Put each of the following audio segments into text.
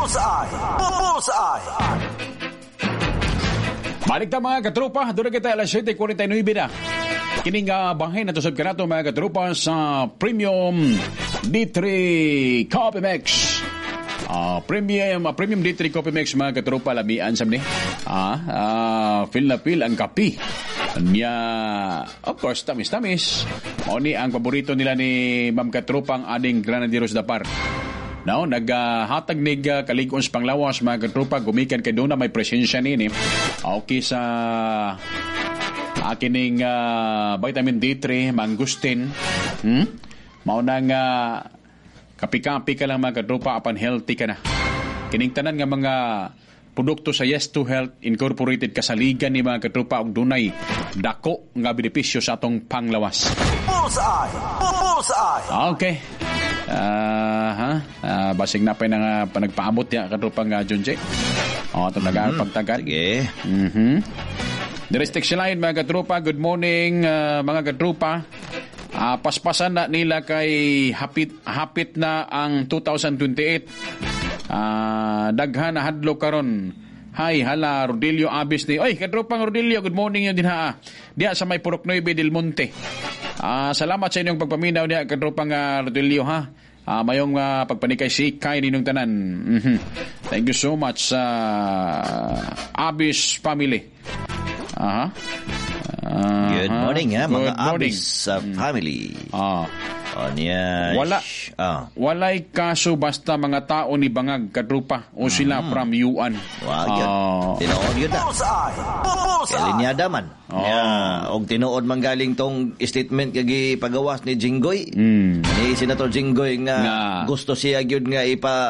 Bullseye! Bullseye! Balik ta mga katropa, doon kita alas 7:49 na. Kining banghay na tusab ka nato mga katropa sa Premium D3 Coffee Mix. Premium D3 Coffee Mix mga katropa, lamian sam ni. Feel na feel ang kapi. Niya, of course, tamis-tamis. Mao ni ang paborito nila ni Ma'am Katropa, ang ading Granadieros da Par. Now, naghatag nig kaligons panglawas mga katropa, gumikan kay doon na may presensya nini. Okay sa akining vitamin D3, mangustin. Mao nang kapi-kapi ka lang mga katropa, apan healthy ka na. Kining tanan nga mga produkto sa Yes to Health Incorporated kasaligan ni mga katropa og dunay dako nga benepisyo sa atong panglawas. Bullseye! Bullseye! Okay. Basig na pa nga panagpaabot ya katropa nga Junje. Itong nagpagtagal. Sige. Direstek line mga katropa. Good morning mga katropa. Paspasan na nila kay hapit na ang 2028. Daghan na hadlo karon. Hi, hala, Rodilio Abis ni. Oy, kadropang Rodilio, good morning yun din ha. Diya sa may Purok 9 Del Monte. Salamat sa inyong pagpaminaw diya, kadropang Rodilio ha. Mayong pagpanikay si Kai ninong tanan. Thank you so much sa Abis family. Good morning ha, mga morning. Abis family. Walay kaso basta mga tao ni bangag kadrupa o sila from Yuan. Wag yun. Tinuod yun na. Kalinyada man. Og tinuod man galing tong statement kagi pagawas ni Jinggoy. Ni Senator Jinggoy nga gusto siya gyud nga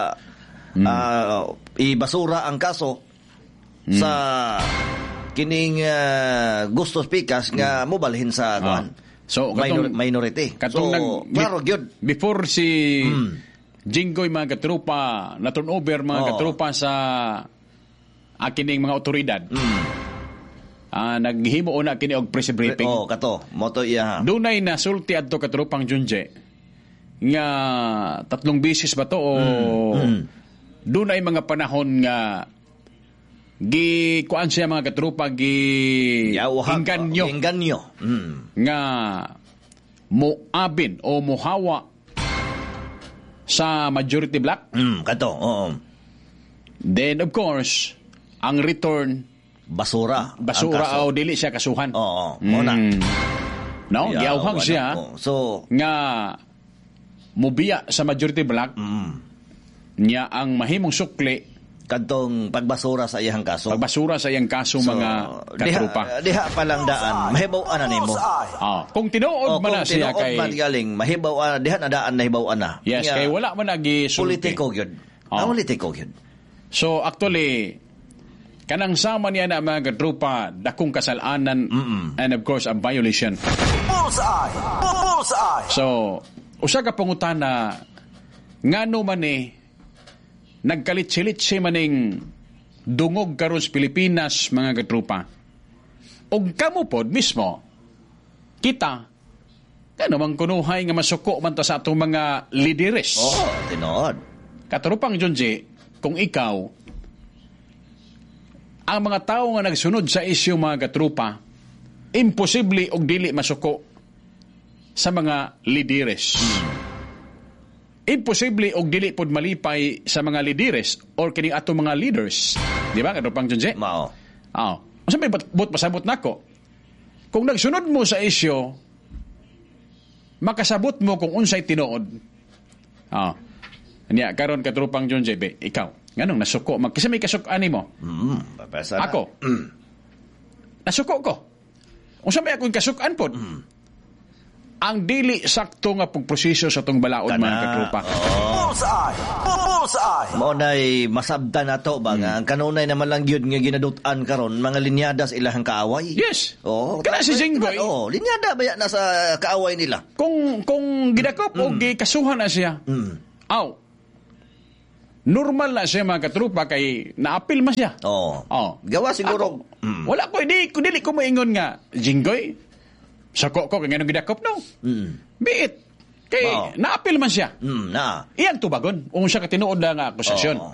ibasura ang kaso sa kining gusto pikas nga mobalhin sa kuan. So, minority. Klaro gyud. Before si Jinggoy mga katropa, na-turnover mga katropa sa akining mga otoridad. Naghimo na kini og press briefing. Kato. Moto iya. Dunay na sulti adto katropang Junje. Nga 3 beses ba to o dunay mga panahon nga kuan siya mga katropa inganyo nga muabin o muhawa sa majority black. Kato. Then of course ang return basura o dili siya kasuhan. Muna. No, giyawhang siya. So nga mubiya sa majority black. Niya ang mahimong sukli kadtong pagbasura sa iyang kaso. Mga katrupa. Diha palang daan, mahibaw-an na nimo. Kung tinuod man na siya kay galing, mahibaw-an, diha na daan na hibaw-an na. Yes, kay wala man nagi politiko gyud. Politiko gyud. So actually kanang sama niya na mga katrupa dakong kasalanan and of course a violation. Bullseye! Bullseye! So usa ka pangutana ngano man nagkalit-silit maning dungog karon sa Pilipinas mga katrupa. Og kamo pod mismo kita kano man kunuhay nga masuko man ta sa atong mga lideres. Tinood. Katrupang Junji, kung ikaw ang mga tao nga nagsunod sa isyu mga katrupa, imposible og dili masuko sa mga lideres. Imposible og dili pod malipay sa mga lideres or kini ato mga leaders. Di ba, Kadropang Junje? Mao. Asa may pasabot nako? Kung nagsunod mo sa isyo, makasabot mo kung unsay tinuod. Niya karon Kadropang Junje, ikaw, nganong nasuko? Kasi may kasukan mo. Ako. Nasuko ko. Unsa may akong kasukan pod? Ang dili sakto nga pagproseso sa tong balaod mga katrupa. Bullseye! Mao nay masabtan nato ba nga ang kanunay naman lang gyud nga ginadutan karon mga linyadas ilahang kaaway. Yes. Kana si Jinggoy. Linyada ba na sa kaaway nila? Kung gidakop o gikasuhan na siya. Normal na siya mga katrupa kay naapil man siya. Gawa siguro. Wala ko dili ko maingon nga Jinggoy. Sako ko kay nganong gidakop no. Biit. Kay naapil man siya. Iyang tubagon. Ung siya katinuod na nga akusasyon.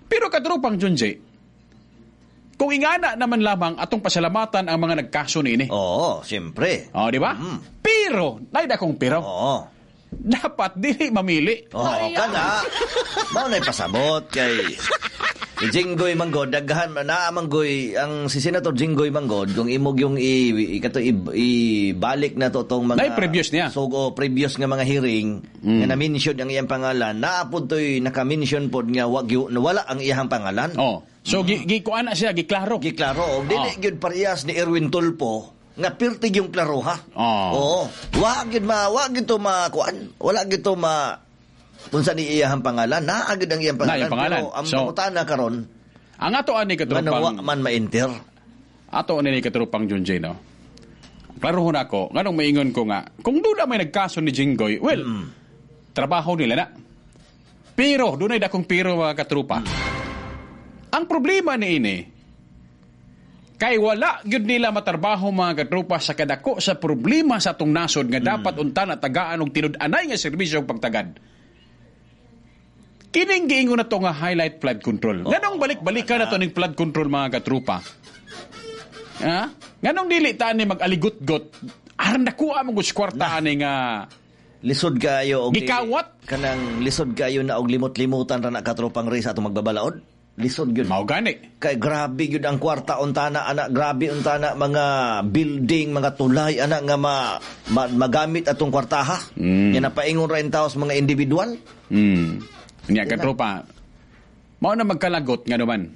Pero katrupang Junji, kung ingana naman lamang atong pasalamatan ang mga nagkaso ni ini. Oo, siyempre. Oh, di ba? Pero, naida kong pero. Oo. Dapat dili mamili. Oo, kana. Mao na'y pasabot kay Jinggoy Manggod, daghan na Manggoy, ang si Senator Jinggoy Manggod, kung imog yung ibalik na to tong mga previous niya. So previous nga mga hearing nga na-mention ang iyang pangalan, naapod to'y naka-mention pod nga wala ang iyang pangalan. Oh. So gikuan na siya, giklaro. Giklaro. Dili gyud parehas ni Erwin Tulfo nga pirtig yung klaro ha. Oh. Oo. Wa gyud to makuan. Wala gyud to kung saan iyahang pangalan, naagad ang iyang pangalan. Pero ang pangutana karon, ang ato ani katrupang manawa man ma-enter. Ato ani katrupang Junji, no? Klarohon ako, nganong maingon ko nga, kung doon may nagkaso ni Jinggoy, well, trabaho nila na. Pero, doon ay dakong pero mga katrupa. Ang problema ni ini, kay wala gyud nila matrabaho mga katrupa sa kadako sa problema sa atong nasod nga dapat unta na tagaan og tinud-anay nga serbisyo pagtagad. Kining giingon na to nga highlight flood control. Nganong balik-balikan na to ning flood control mga katrupa? Ha? Nganong dili ta ni mag-aligot-got? Aron nakuha mo gus kwarta ani nga lisod kayo og gikawat kanang lisod kayo na og limot-limutan ra na katropang ri sa atong magbabalaod. Lisod gyud. Mao gani. Kay grabe gyud ang kwarta untana ana, grabe untana mga building, mga tulay ana nga magamit atong kwartaha. Nya napaingon ra intaos mga individual. Nya katropa. Mao na magkalagot nga naman.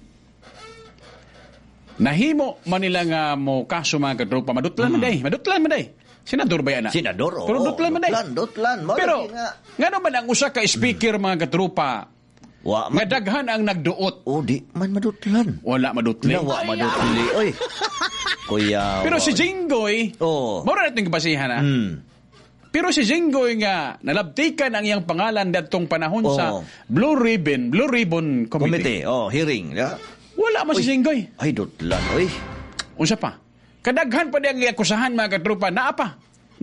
Nahimo man nila nga mo kaso mga katropa, madutlan man day. Senador ba yan? Senador, pero dutlan man day. Dutlan. Pero nga naman ang usa ka speaker mga katropa, nga daghan ang nagduot. Di man madutlan. Wala madutli. Madutli. Oy. Kuya. Pero si Jinggoy, mura natin basihan ha. Pero si Jinggoy nga nalabtikan ang iyang pangalan datong panahon sa Blue Ribbon Committee. Hearing. Yeah? Wala man si Jinggoy. Ay, dutlan, oy. Unsa pa? Kadaghan pa diyang iakusahan mga katrupa. Naapa.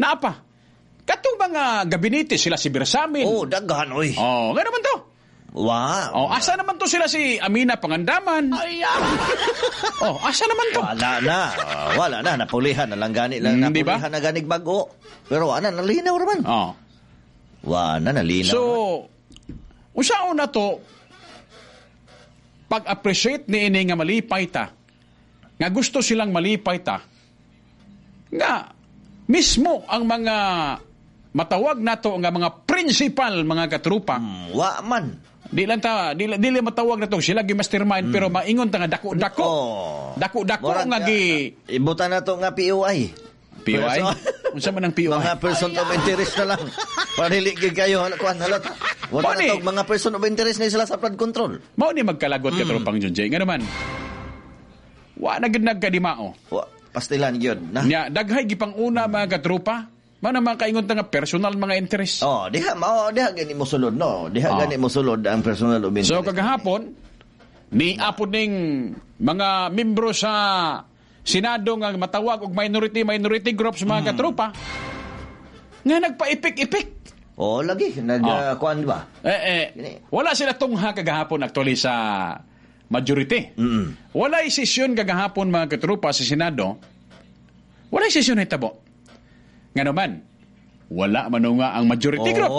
Katong mga gabinete sila si Bersamin. Daghan, oy. Nga naman to. Wow. Asa naman to sila si Amina Pangandaman? Asa naman to? Wala na. Napulihan na lang gani lang. Napulihan na ganig bago. Pero nalinaw naman. Nalinaw. So, usaon na to, pag-appreciate ni ini nga malipay ta, nga gusto silang malipay ta, nga mismo ang mga matawag nato nga mga principal mga katrupa. Di matawag na to sila gi mastermind pero maingon ta nga dako-dako nga gi ibutan na to nga POI. Unsa man ang POI? Mga person of interest na lang. Panili gid kayo kuan halot. Wala na to mga person of interest na sila sa flood control. Mao ni magkalagot ka tropang Junjay nga naman. Wa na gid nagkadimao. Pastilan gyud na. Nya daghay gipanguna mga katropa. Mao naman kaingon ta nga personal mga interest. Diha gani mo sulod no. Gani mo sulod ang personal of interest. So kagahapon ni apod ning mga membro sa Senado nga matawag og minority groups mga katropa nga nagpaipik-ipik. Lagi kuan ba? Wala sila tungha kagahapon actually sa majority. Wala sesyon kagahapon mga katropa sa Senado. Wala sesyon hitabo. Nga naman, wala man nga ang majority group.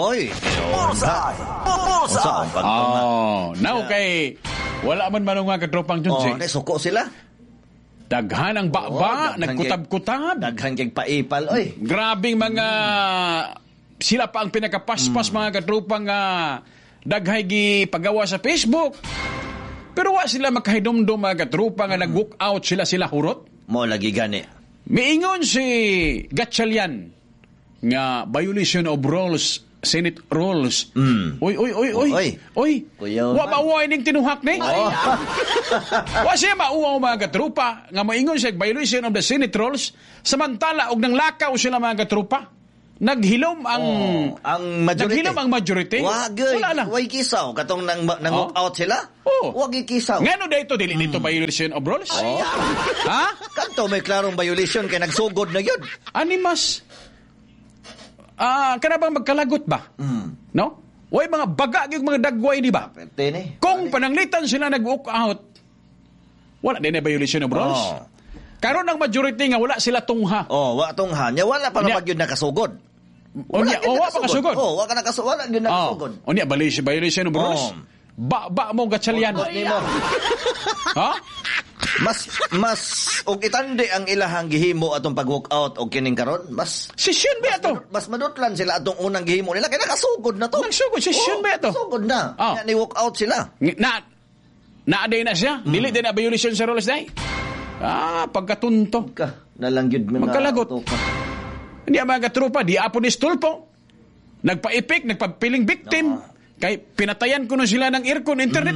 Now kay wala man nga katropang Junji. Suko sila. Daghan ang baba, nagkutab-kutab. Daghan kay paipal, oy. Grabing mga sila pa ang pinakapaspas mga katropang daghay gi pagawa sa Facebook. Pero wa sila makahidomdom mga katropa nga nag-walk out sila hurot. Mo lagi gani. Miingon si Gatchalian nga violation of rules, Senate rules. Oy. Wa mauway ning tinuhak ni? Wa siya mauwaw mga katrupa nga maingong siya violation of the Senate rules samantala og nang lakaw sila mga katrupa. Naghilom ang majority. Wala lang. Way kisaw katong nang walk out sila. Wag ikisaw. Ngano dito dili dito violation of rules? Ha? Kanto may klarong violation kay nagsugod na gyud. Animas. Kana bang magkalagot ba? No? Way mga baga yung mga dagway, di ba? Pwede ni. Kung pananglitan sila nag-walk out, wala din na violation of rules. Oh. Karon ang majority nga wala sila tungha. Wa tungha. Nya wala pa Unya. naman yun nakasugod. Wala pa kasugod. Wa ka nakasugod. Wala yun nakasugod. Unya, violation of rules. Ba mo gatsalyan. Ha? Mas og itandi ang ilahang gihimo atong pag-walk out og kining karon, mas Session ba ito? mas madutlan sila atong unang gihimo nila kay nakasugod na to. Nagsugod, session ba ito? Sugod na. Oh. Nga ni walk out sila. Naaday na siya. Dili din na violation sa rules day. Pagkatunto. Nalangyud mo na. Magkalagot. Hindi ang mga katropa, di apo ni stulpo. Nagpa-epic, nagpapiling victim. Kay pinatayan ko na sila ng aircon, internet.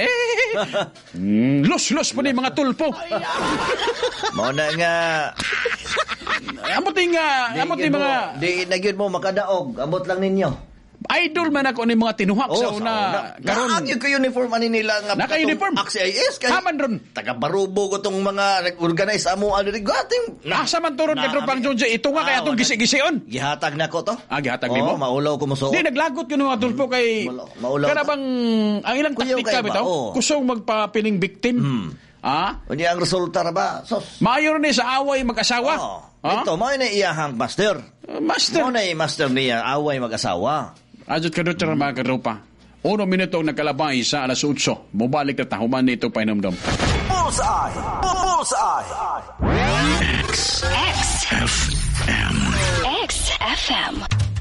Los pa ni mga tulpo. Mao na nga. Amot yung mga... Di nagyud mo makadaog. Amot lang ninyo. Idol man ako ni mga tinuhak sa una. Karon nagyud ko uniform ani nila nga. Naka-uniform. ACIS kay. Haman ron. Taga Barubo ko tong mga nag-organize amo ani gating. Asa man turon ka tropang Jonjo. Ito nga kaya itong gisi-gision. Gihatag na ko to. Gihatag ni mo? Maulaw ko mo suot. Di, naglagot ko mga tulpo kay... Maulaw. Kaya bang... Ang ilang taktika bitaw? Kusong magpapiling victim. Unya ang resulta ra ba? Sos. Mayor ni sa away mag-asawa. Ito, mao na iyahang master. Master. Mao na master niya away mag-asawa. Ajot ka doon mga katropa. 1 minuto nagkalabay sa alas 8. Mubalik na tahuman nito pa inomdom. Bullseye! Bullseye! XFM. XFM.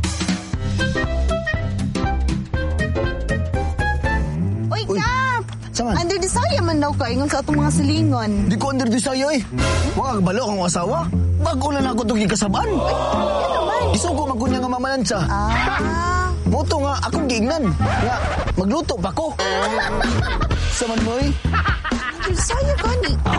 Uy, Kap! Saman? Under Desaya man daw ka, ingon sa atong mga silingon. Di ko under Desaya eh. Wala kabalo kang asawa. Bago na ako itong ikasabaan. Yan naman. Isugo magunya nga mamalansa. Moto nga akong giingnan. Nga, magluto pa ko. Saman mo eh.